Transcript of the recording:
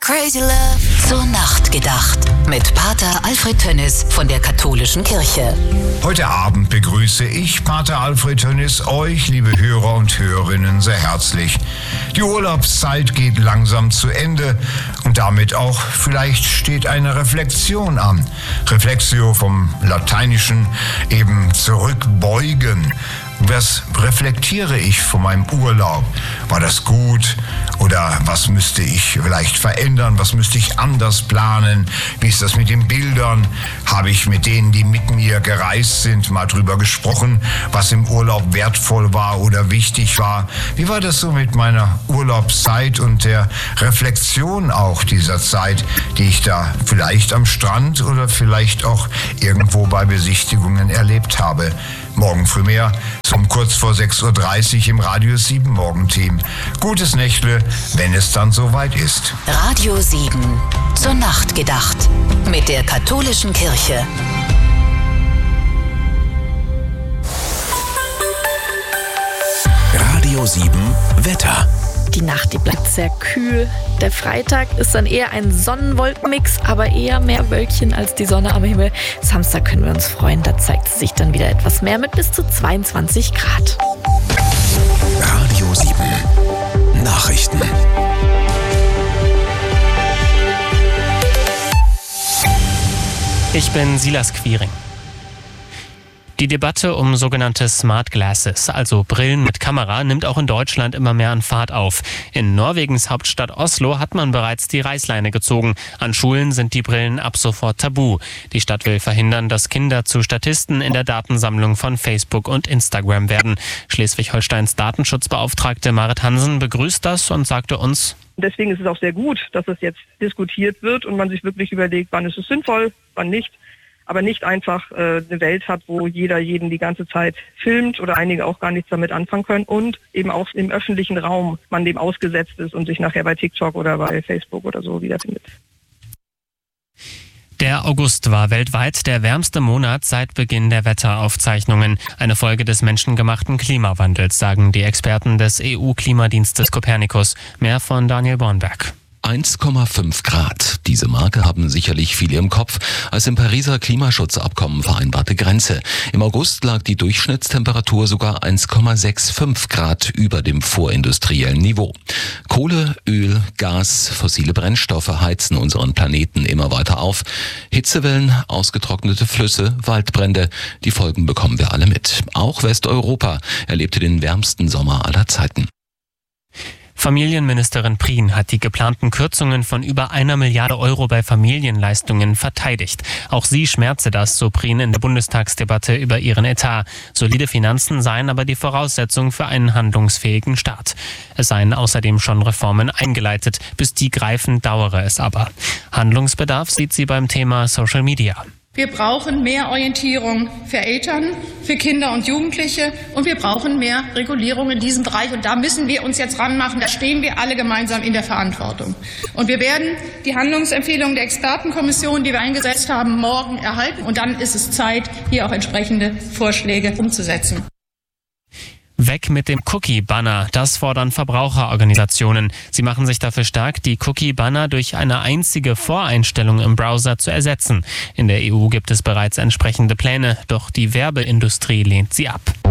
Crazy Love. Zur Nacht gedacht. Mit Pater Alfred Tönnis von der Katholischen Kirche. Heute Abend begrüße ich, Pater Alfred Tönnis, euch, liebe Hörer und Hörerinnen, sehr herzlich. Die Urlaubszeit geht langsam zu Ende und damit auch vielleicht steht eine Reflexion an. Reflexio vom Lateinischen, eben zurückbeugen. Was reflektiere ich von meinem Urlaub? War das gut? Oder was müsste ich vielleicht verändern? Was müsste ich anders planen? Wie ist das mit den Bildern? Habe ich mit denen, die mit mir gereist sind, mal drüber gesprochen, was im Urlaub wertvoll war oder wichtig war? Wie war das so mit meiner Urlaubszeit und der Reflexion auch dieser Zeit, die ich da vielleicht am Strand oder vielleicht auch irgendwo bei Besichtigungen erlebt habe? Morgen früh mehr, um kurz vor 6.30 Uhr im Radio 7 Morgenteam. Gutes Nächtle, wenn es dann soweit ist. Radio 7. Zur Nacht gedacht. Mit der Katholischen Kirche. Radio 7 Wetter. Die Nacht, die bleibt sehr kühl. Der Freitag ist dann eher ein Sonnenwolkenmix, aber eher mehr Wölkchen als die Sonne am Himmel. Samstag können wir uns freuen, da zeigt sie sich dann wieder etwas mehr mit bis zu 22 Grad. Radio 7 Nachrichten. Ich bin Silas Quiring. Die Debatte um sogenannte Smart Glasses, also Brillen mit Kamera, nimmt auch in Deutschland immer mehr an Fahrt auf. In Norwegens Hauptstadt Oslo hat man bereits die Reißleine gezogen. An Schulen sind die Brillen ab sofort tabu. Die Stadt will verhindern, dass Kinder zu Statisten in der Datensammlung von Facebook und Instagram werden. Schleswig-Holsteins Datenschutzbeauftragte Marit Hansen begrüßt das und sagte uns: Deswegen ist es auch sehr gut, dass es jetzt diskutiert wird und man sich wirklich überlegt, wann ist es sinnvoll, wann nicht. Aber nicht einfach eine Welt hat, wo jeder jeden die ganze Zeit filmt oder einige auch gar nichts damit anfangen können und eben auch im öffentlichen Raum man dem ausgesetzt ist und sich nachher bei TikTok oder bei Facebook oder so wiederfindet. Der August war weltweit der wärmste Monat seit Beginn der Wetteraufzeichnungen. Eine Folge des menschengemachten Klimawandels, sagen die Experten des EU-Klimadienstes Copernicus. Mehr von Daniel Bornberg. 1,5 Grad. Diese Marke haben sicherlich viele im Kopf als im Pariser Klimaschutzabkommen vereinbarte Grenze. Im August lag die Durchschnittstemperatur sogar 1,65 Grad über dem vorindustriellen Niveau. Kohle, Öl, Gas, fossile Brennstoffe heizen unseren Planeten immer weiter auf. Hitzewellen, ausgetrocknete Flüsse, Waldbrände, die Folgen bekommen wir alle mit. Auch Westeuropa erlebte den wärmsten Sommer aller Zeiten. Familienministerin Prien hat die geplanten Kürzungen von über 1 Milliarde Euro bei Familienleistungen verteidigt. Auch sie schmerze das, so Prien in der Bundestagsdebatte über ihren Etat. Solide Finanzen seien aber die Voraussetzung für einen handlungsfähigen Staat. Es seien außerdem schon Reformen eingeleitet. Bis die greifen, dauere es aber. Handlungsbedarf sieht sie beim Thema Social Media. Wir brauchen mehr Orientierung für Eltern, für Kinder und Jugendliche und wir brauchen mehr Regulierung in diesem Bereich. Und da müssen wir uns jetzt ranmachen. Da stehen wir alle gemeinsam in der Verantwortung. Und wir werden die Handlungsempfehlungen der Expertenkommission, die wir eingesetzt haben, morgen erhalten. Und dann ist es Zeit, hier auch entsprechende Vorschläge umzusetzen. Weg mit dem Cookie-Banner, das fordern Verbraucherorganisationen. Sie machen sich dafür stark, die Cookie-Banner durch eine einzige Voreinstellung im Browser zu ersetzen. In der EU gibt es bereits entsprechende Pläne, doch die Werbeindustrie lehnt sie ab.